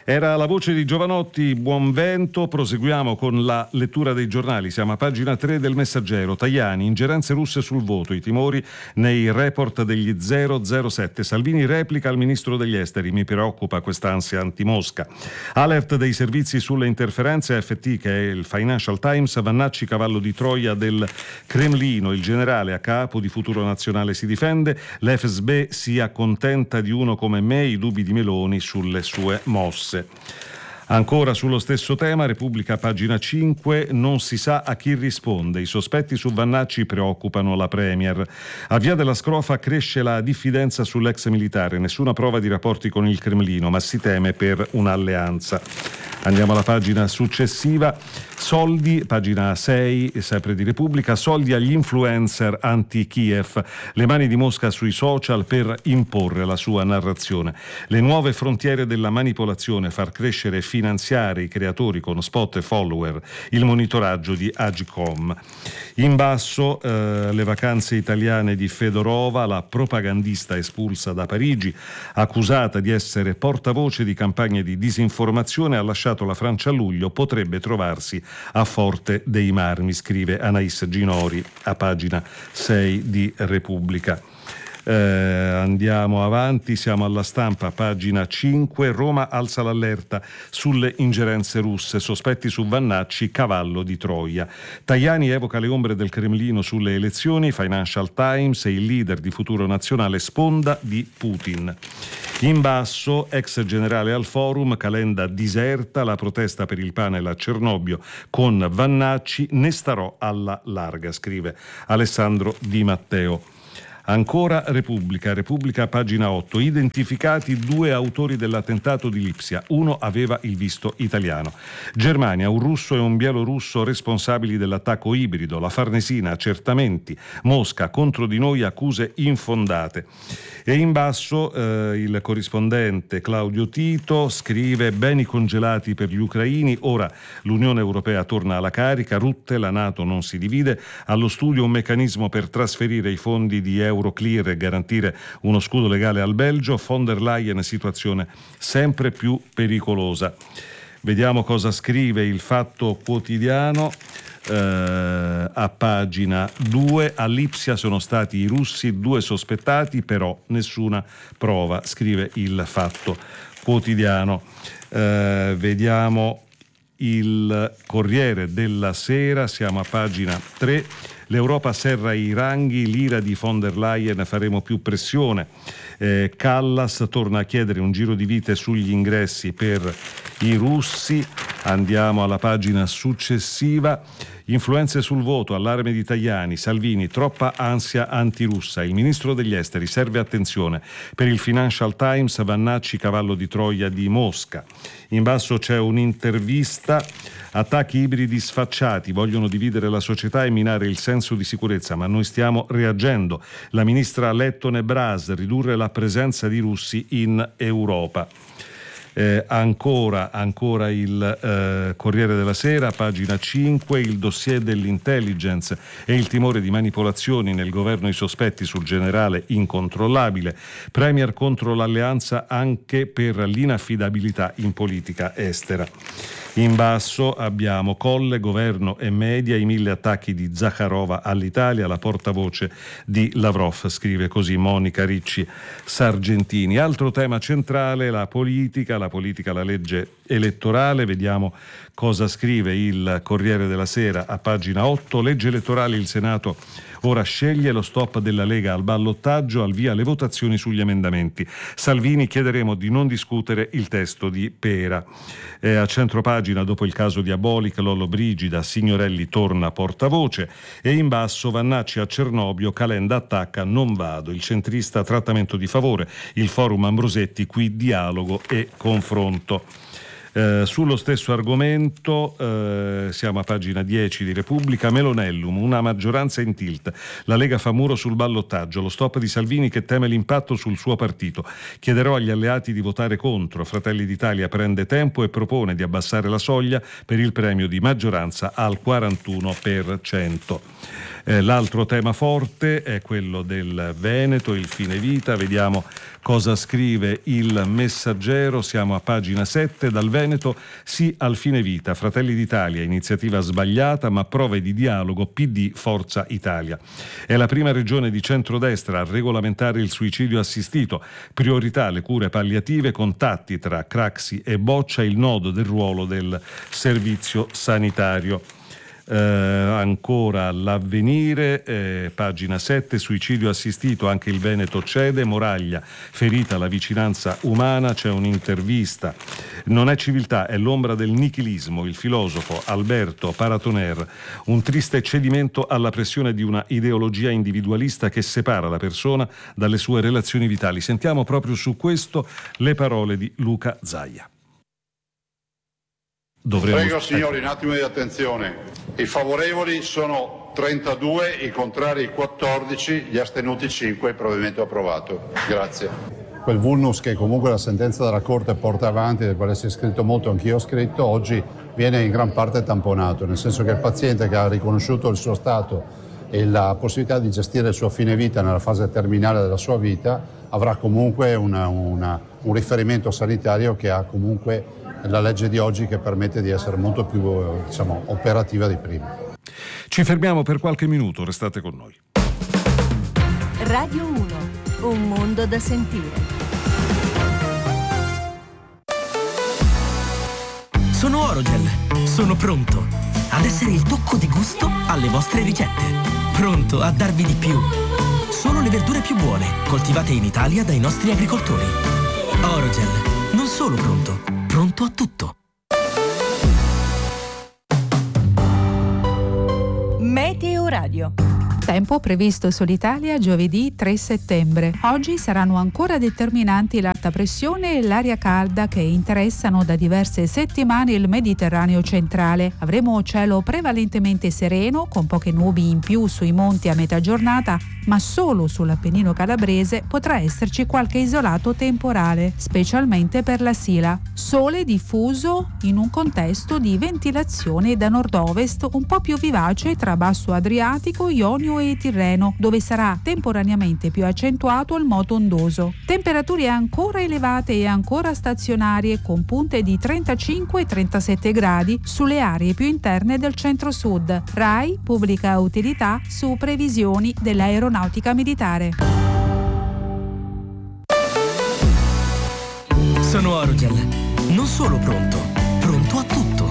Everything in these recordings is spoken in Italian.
Era la voce di Giovanotti, buon vento. Proseguiamo con la lettura dei giornali. Siamo a pagina 3 del Messaggero. Tajani, ingerenze russe sul voto, i timori nei report degli 007. Salvini replica al ministro degli esteri, mi preoccupa quest'ansia anti-Mosca. Alert dei servizi sulle interferenze, AFT che è il Financial Times, Vannacci cavallo di Troia del Cremlino, il generale a capo di Futuro Nazionale si difende, l'FSB si accontenta di uno come me, i dubbi di Meloni sulle sue mosse. Ancora sullo stesso tema, Repubblica pagina 5, non si sa a chi risponde, i sospetti su Vannacci preoccupano la Premier. A Via della Scrofa cresce la diffidenza sull'ex militare, nessuna prova di rapporti con il Cremlino, ma si teme per un'alleanza. Andiamo alla pagina successiva, soldi, pagina 6, sempre di Repubblica, soldi agli influencer anti-Kiev, le mani di Mosca sui social per imporre la sua narrazione. Le nuove frontiere della manipolazione, far crescere e finanziare i creatori con spot e follower, il monitoraggio di Agcom. In basso, le vacanze italiane di Fedorova, la propagandista espulsa da Parigi, accusata di essere portavoce di campagne di disinformazione, ha lasciato la Francia a luglio, potrebbe trovarsi a Forte dei Marmi, scrive Anais Ginori a pagina 6 di Repubblica. Andiamo avanti, siamo alla Stampa, pagina 5, Roma alza l'allerta sulle ingerenze russe, sospetti su Vannacci, cavallo di Troia. Tajani evoca le ombre del Cremlino sulle elezioni, Financial Times e il leader di Futuro Nazionale sponda di Putin. In basso, ex generale al forum, Calenda diserta, la protesta per il panel a Cernobbio con Vannacci, ne starò alla larga, scrive Alessandro Di Matteo. Ancora Repubblica pagina 8, identificati 2 autori dell'attentato di Lipsia, uno aveva il visto italiano. Germania, un russo e un bielorusso responsabili dell'attacco ibrido, la Farnesina, accertamenti, Mosca, contro di noi accuse infondate. E in basso il corrispondente Claudio Tito scrive beni congelati per gli ucraini, ora l'Unione Europea torna alla carica, Rutte, la NATO non si divide, allo studio un meccanismo per trasferire i fondi di Euroclear e garantire uno scudo legale al Belgio, von der Leyen, situazione sempre più pericolosa. Vediamo cosa scrive il Fatto Quotidiano. A pagina 2, a Lipsia sono stati i russi, 2 sospettati, però nessuna prova, scrive il Fatto Quotidiano. Vediamo il Corriere della Sera, siamo a pagina 3, l'Europa serra i ranghi, l'ira di von der Leyen, faremo più pressione. Callas torna a chiedere un giro di vite sugli ingressi per i russi. Andiamo alla pagina successiva. Influenze sul voto, allarme di Tajani, Salvini, troppa ansia antirussa. Il ministro degli esteri, serve attenzione. Per il Financial Times, Vannacci, cavallo di Troia di Mosca. In basso c'è un'intervista. Attacchi ibridi sfacciati, vogliono dividere la società e minare il senso di sicurezza, ma noi stiamo reagendo. La ministra Lettone Bras, ridurre la presenza di russi in Europa. Ancora il Corriere della Sera, pagina 5, il dossier dell'intelligence e il timore di manipolazioni nel governo, i sospetti sul generale incontrollabile, Premier contro l'alleanza anche per l'inaffidabilità in politica estera. In basso abbiamo Colle, governo e media, i 1000 attacchi di Zakharova all'Italia, la portavoce di Lavrov, scrive così Monica Ricci Sargentini. Altro tema centrale, la politica, la legge elettorale. Vediamo cosa scrive il Corriere della Sera a pagina 8, legge elettorale, il Senato ora sceglie, lo stop della Lega al ballottaggio, al via le votazioni sugli emendamenti. Salvini, chiederemo di non discutere il testo di Pera. A centropagina, dopo il caso Diabolic, Lollobrigida, Signorelli torna portavoce, e in basso Vannacci a Cernobbio, Calenda attacca, non vado, il centrista trattamento di favore, il forum Ambrosetti, qui dialogo e confronto. Sullo stesso argomento siamo a pagina 10 di Repubblica, Melonellum, una maggioranza in tilt, la Lega fa muro sul ballottaggio, lo stop di Salvini che teme l'impatto sul suo partito, chiederò agli alleati di votare contro, Fratelli d'Italia prende tempo e propone di abbassare la soglia per il premio di maggioranza al 41%. L'altro tema forte è quello del Veneto, il fine vita. Vediamo cosa scrive il Messaggero. Siamo a pagina 7. Dal Veneto sì al fine vita. Fratelli d'Italia, iniziativa sbagliata ma prove di dialogo, PD Forza Italia. È la prima regione di centrodestra a regolamentare il suicidio assistito. Priorità le cure palliative, contatti tra Craxi e Boccia, il nodo del ruolo del servizio sanitario. Ancora l'Avvenire, pagina 7, suicidio assistito, anche il Veneto cede, Moraglia, ferita la vicinanza umana, c'è un'intervista. Non è civiltà, è l'ombra del nichilismo, il filosofo Alberto Paratoner, un triste cedimento alla pressione di una ideologia individualista che separa la persona dalle sue relazioni vitali. Sentiamo proprio su questo le parole di Luca Zaia. Prego signori, un attimo di attenzione. I favorevoli sono 32, i contrari 14, gli astenuti 5, il provvedimento approvato. Grazie. Quel vulnus che comunque la sentenza della Corte porta avanti, del quale si è scritto molto, anch'io ho scritto, oggi viene in gran parte tamponato, nel senso che il paziente che ha riconosciuto il suo stato e la possibilità di gestire il suo fine vita nella fase terminale della sua vita avrà comunque un riferimento sanitario che ha comunque la legge di oggi, che permette di essere molto più operativa di prima. Ci fermiamo per qualche minuto, restate con noi. Radio 1, un mondo da sentire. Sono Orogel, sono pronto ad essere il tocco di gusto alle vostre ricette. Pronto a darvi di più. Solo le verdure più buone, coltivate in Italia dai nostri agricoltori. Orogel, non solo pronto a tutto. Meteo Radio. Tempo previsto sull'Italia giovedì 3 settembre. Oggi saranno ancora determinanti l'alta pressione e l'aria calda che interessano da diverse settimane il Mediterraneo centrale. Avremo cielo prevalentemente sereno, con poche nubi in più sui monti a metà giornata, ma solo sull'Appennino calabrese potrà esserci qualche isolato temporale, specialmente per la Sila. Sole diffuso in un contesto di ventilazione da nord-ovest un po' più vivace tra basso Adriatico, Ionio e Tirreno, dove sarà temporaneamente più accentuato il moto ondoso. Temperature ancora elevate e ancora stazionarie, con punte di 35 e 37 gradi sulle aree più interne del centro-sud. RAI pubblica utilità su previsioni dell'aeronautica militare. Sono Orogel, non solo pronto a tutto.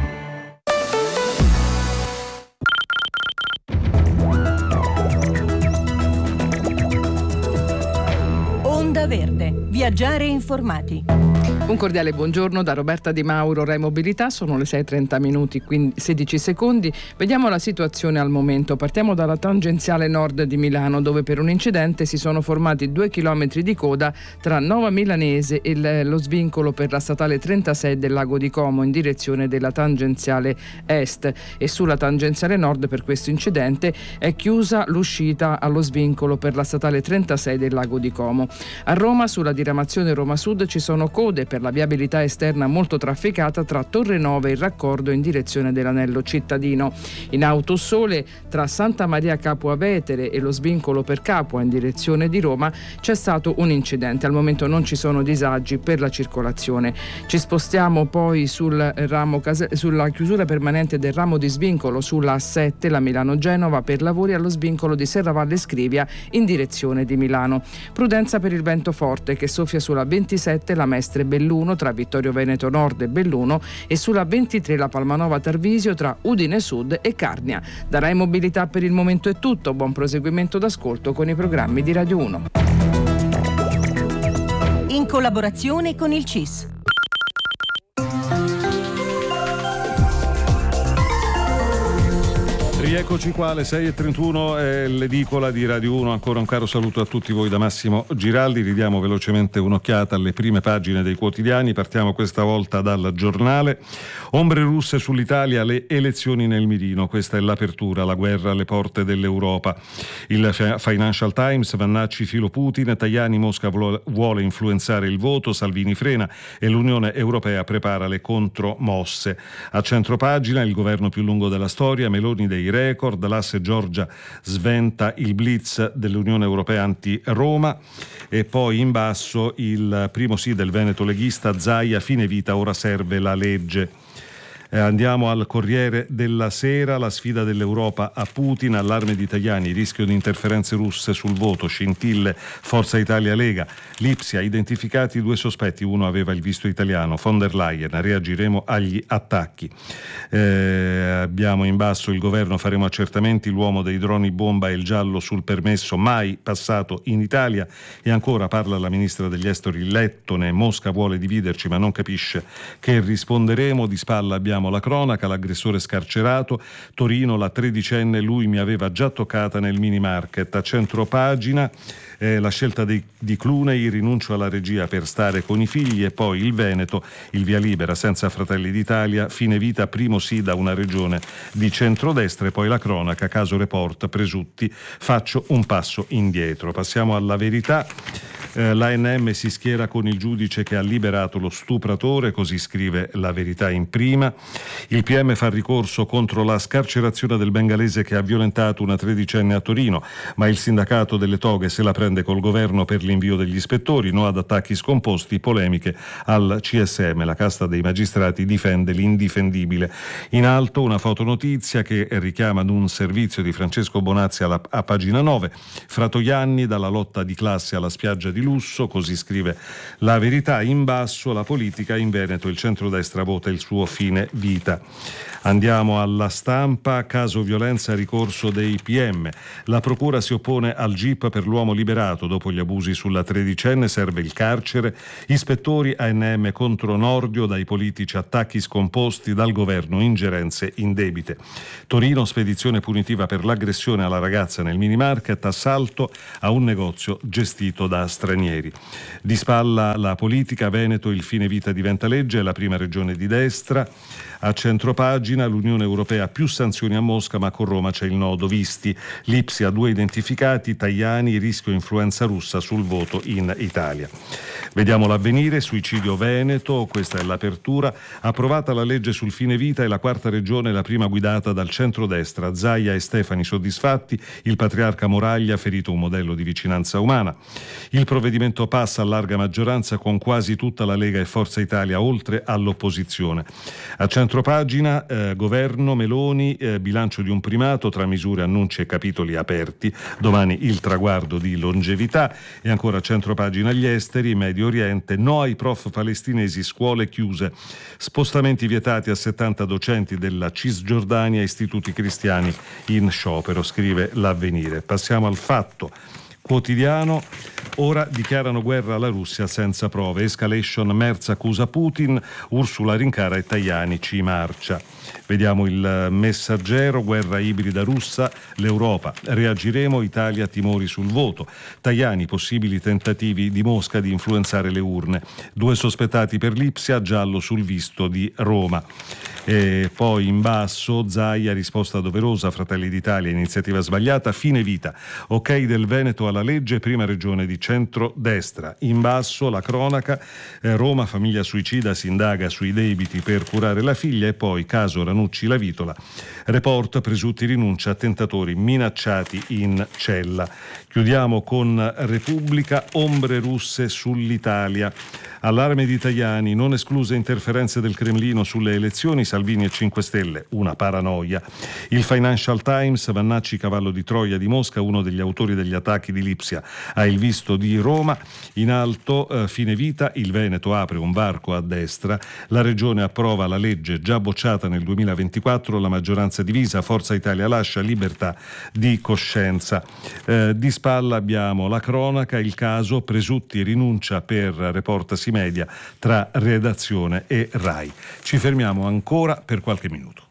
Onda Verde. Viaggiare informati. Un cordiale buongiorno da Roberta Di Mauro, Rai Mobilità. Sono le 6:30 minuti, quindi 16 secondi. Vediamo la situazione al momento. Partiamo dalla tangenziale nord di Milano, dove per un incidente si sono formati 2 chilometri di coda tra Nova Milanese e lo svincolo per la statale 36 del Lago di Como in direzione della tangenziale est. E sulla tangenziale nord per questo incidente è chiusa l'uscita allo svincolo per la statale 36 del Lago di Como. A Roma, sulla diramazione Roma Sud, ci sono code per la viabilità esterna molto trafficata tra Torre Nova e il raccordo in direzione dell'anello cittadino. In Autosole, tra Santa Maria Capua Vetere e lo svincolo per Capua in direzione di Roma, c'è stato un incidente. Al momento non ci sono disagi per la circolazione. Ci spostiamo poi sulla chiusura permanente del ramo di svincolo sulla A7, la Milano-Genova, per lavori allo svincolo di Serravalle Scrivia in direzione di Milano. Prudenza per il vento forte che soffia sulla 27, la Mestre Belluno tra Vittorio Veneto Nord e Belluno, e sulla 23 la Palmanova Tarvisio tra Udine Sud e Carnia. Da Rai Mobilità per il momento è tutto. Buon proseguimento d'ascolto con i programmi di Radio 1. In collaborazione con il CIS. Rieccoci qua alle 6:31, è l'edicola di Radio 1. Ancora un caro saluto a tutti voi da Massimo Giraldi. Ridiamo velocemente un'occhiata alle prime pagine dei quotidiani. Partiamo questa volta dal Giornale. Ombre russe sull'Italia, le elezioni nel mirino. Questa è l'apertura, la guerra alle porte dell'Europa. Il Financial Times, Vannacci filo Putin, Tajani Mosca vuole influenzare il voto, Salvini frena e l'Unione Europea prepara le contromosse. A centropagina, il governo più lungo della storia, Meloni dei re, record, l'asse Giorgia sventa il blitz dell'Unione Europea anti-Roma, e poi in basso il primo sì del Veneto leghista, Zaia, fine vita, ora serve la legge. Andiamo al Corriere della Sera, la sfida dell'Europa a Putin, allarme di Tajani, rischio di interferenze russe sul voto, scintille, Forza Italia Lega, Lipsia, identificati 2 sospetti, uno aveva il visto italiano, von der Leyen, reagiremo agli attacchi. Abbiamo in basso il governo, faremo accertamenti, l'uomo dei droni bomba e il giallo sul permesso mai passato in Italia, e ancora parla la ministra degli esteri lettone, Mosca vuole dividerci ma non capisce che risponderemo, di spalla abbiamo la cronaca, l'aggressore scarcerato, Torino, la 13enne, lui mi aveva già toccata nel mini market. A centropagina la scelta di Clooney, rinuncio alla regia per stare con i figli, e poi il Veneto, il via libera senza Fratelli d'Italia, fine vita, primo sì da una regione di centrodestra, e poi la cronaca, caso Report, Presutti, faccio un passo indietro. Passiamo alla Verità. L'ANM si schiera con il giudice che ha liberato lo stupratore, così scrive La Verità in prima. Il PM fa ricorso contro la scarcerazione del bengalese che ha violentato una 13enne a Torino, ma il sindacato delle toghe se la prende col governo per l'invio degli ispettori, no ad attacchi scomposti, polemiche al CSM, la casta dei magistrati difende l'indifendibile. In alto una fotonotizia che richiama ad un servizio di Francesco Bonazzi a pagina 9, Fratoianni, dalla lotta di classe alla spiaggia di lusso, così scrive La Verità. In basso la politica, in Veneto il centrodestra vota il suo fine vita. Andiamo alla Stampa, caso violenza, ricorso dei PM. La procura si oppone al GIP per l'uomo liberato, dopo gli abusi sulla 13enne serve il carcere. Ispettori ANM contro Nordio, dai politici attacchi scomposti, dal governo ingerenze indebite. Torino, spedizione punitiva per l'aggressione alla ragazza nel mini market, assalto a un negozio gestito da stranieri. Di spalla la politica, Veneto, il fine vita diventa legge, è la prima regione di destra. A centropagina l'Unione Europea, più sanzioni a Mosca, ma con Roma c'è il nodo visti. Lipsia, 2 identificati, Tajani, rischio influenza russa sul voto in Italia. Vediamo l'Avvenire, suicidio Veneto, questa è l'apertura. Approvata la legge sul fine vita, e la quarta regione la prima guidata dal centrodestra. Zaia e Stefani soddisfatti, il patriarca Moraglia ferito un modello di vicinanza umana. Il provvedimento passa a larga maggioranza con quasi tutta la Lega e Forza Italia, oltre all'opposizione. A centropagina governo Meloni, bilancio di un primato tra misure, annunci e capitoli aperti, domani il traguardo di longevità. E ancora a centropagina gli esteri, Medio Oriente, no ai prof palestinesi, scuole chiuse, spostamenti vietati a 70 docenti della Cisgiordania, istituti cristiani in sciopero, scrive l'Avvenire. Passiamo al Fatto Quotidiano. Ora dichiarano guerra alla Russia senza prove. Escalation, Merz accusa Putin, Ursula rincara e Tajani ci marcia. Vediamo il Messaggero, guerra ibrida russa, l'Europa, reagiremo, Italia timori sul voto. Tajani, possibili tentativi di Mosca di influenzare le urne. 2 sospettati per Lipsia, giallo sul visto di Roma. E poi in basso Zaia, risposta doverosa, Fratelli d'Italia, iniziativa sbagliata, fine vita, ok del Veneto alla legge, prima regione di centro-destra. In basso la cronaca, Roma, famiglia suicida, si indaga sui debiti per curare la figlia, e poi caso Ranucci La Vitola, Report, Presutti rinuncia, attentatori minacciati in cella. Chiudiamo con Repubblica, ombre russe sull'Italia. Allarme di Tajani, non escluse interferenze del Cremlino sulle elezioni, Salvini e 5 Stelle, una paranoia. Il Financial Times, Vannacci cavallo di Troia di Mosca, uno degli autori degli attacchi di Lipsia, ha il visto di Roma. In alto, fine vita, il Veneto apre un varco a destra, la regione approva la legge già bocciata nel 2024, la maggioranza divisa, Forza Italia lascia libertà di coscienza. Di spalla abbiamo la cronaca, il caso Presutti rinuncia per Report Media tra redazione e RAI. Ci fermiamo ancora per qualche minuto.